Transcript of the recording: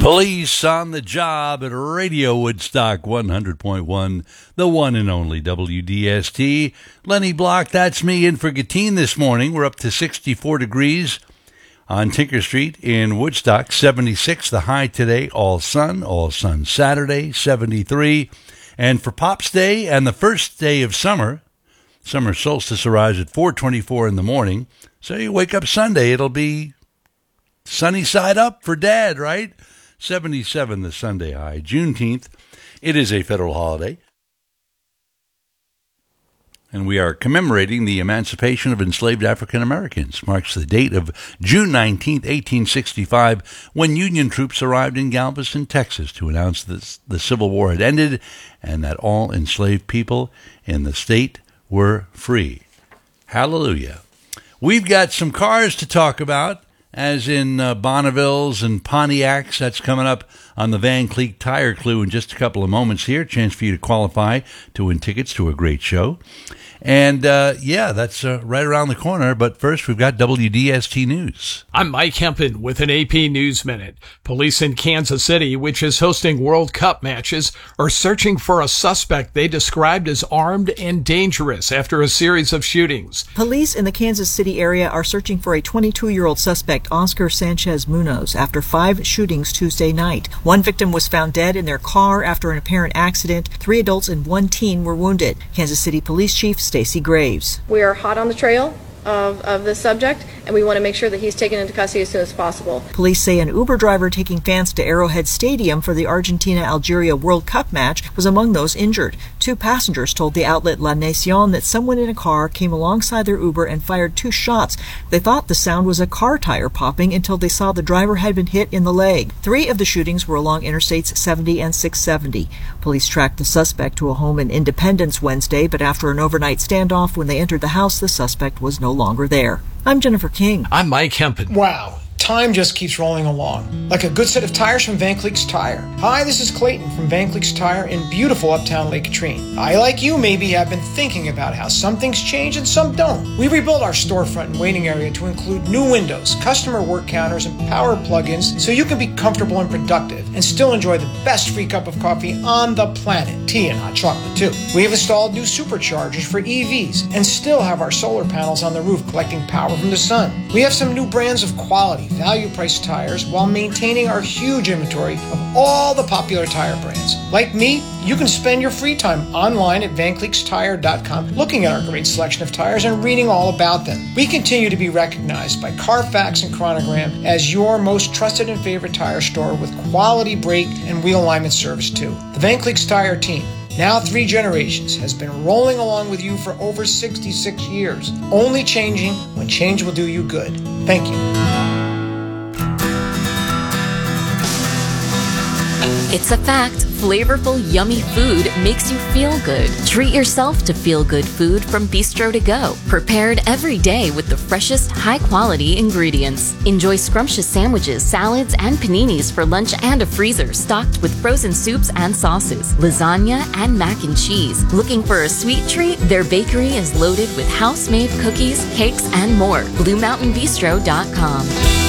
Police on the job at Radio Woodstock 100.1, the one and only WDST. Lenny Block, that's me, in for Gatine this morning. We're up to 64 degrees on Tinker Street in Woodstock, 76 the high today, all sun Saturday, 73. And for Pops Day and the first day of summer solstice arrives at 4:24 in the morning. So you wake up Sunday, it'll be sunny side up for Dad, right? 77 the Sunday high. Juneteenth, it is a federal holiday. And we are commemorating the emancipation of enslaved African Americans. Marks the date of June 19th, 1865, when Union troops arrived in Galveston, Texas, to announce that the Civil War had ended and that all enslaved people in the state were free. Hallelujah. We've got some cars to talk about, as in Bonnevilles and Pontiacs. That's coming up on the Van Cleek Tire Clue in just a couple of moments here. Chance for you to qualify to win tickets to a great show. And, that's right around the corner. But first, we've got WDST News. I'm Mike Hempen with an AP News Minute. Police in Kansas City, which is hosting World Cup matches, are searching for a suspect they described as armed and dangerous after a series of shootings. Police in the Kansas City area are searching for a 22-year-old suspect, Oscar Sanchez Munoz, after 5 shootings Tuesday night. One victim was found dead in their car after an apparent accident. 3 adults and 1 teen were wounded. Kansas City Police Chief Stacey Graves. We are hot on the trail of this subject, and we want to make sure that he's taken into custody as soon as possible. Police say an Uber driver taking fans to Arrowhead Stadium for the Argentina-Algeria World Cup match was among those injured. 2 passengers told the outlet La Nacion that someone in a car came alongside their Uber and fired 2 shots. They thought the sound was a car tire popping until they saw the driver had been hit in the leg. 3 of the shootings were along Interstates 70 and 670. Police tracked the suspect to a home in Independence Wednesday, but after an overnight standoff, when they entered the house, the suspect was no longer there. I'm Jennifer King. I'm Mike Hempen. Wow. Time just keeps rolling along, like a good set of tires from Van Cleek's Tire. Hi, this is Clayton from Van Cleek's Tire in beautiful uptown Lake Katrine. I, like you, maybe have been thinking about how some things change and some don't. We rebuilt our storefront and waiting area to include new windows, customer work counters, and power plug-ins so you can be comfortable and productive and still enjoy the best free cup of coffee on the planet, tea and hot chocolate too. We have installed new superchargers for EVs and still have our solar panels on the roof collecting power from the sun. We have some new brands of quality, value-priced tires while maintaining our huge inventory of all the popular tire brands. Like me, you can spend your free time online at VanCleeksTire.com looking at our great selection of tires and reading all about them. We continue to be recognized by Carfax and Chronogram as your most trusted and favorite tire store with quality brake and wheel alignment service too. The Van Cleek's Tire team, now 3 generations, has been rolling along with you for over 66 years, only changing when change will do you good. Thank you. It's a fact, flavorful, yummy food makes you feel good. Treat yourself to feel-good food from Bistro to Go. Prepared every day with the freshest, high-quality ingredients. Enjoy scrumptious sandwiches, salads, and paninis for lunch and a freezer stocked with frozen soups and sauces, lasagna, and mac and cheese. Looking for a sweet treat? Their bakery is loaded with house-made cookies, cakes, and more. BlueMountainBistro.com.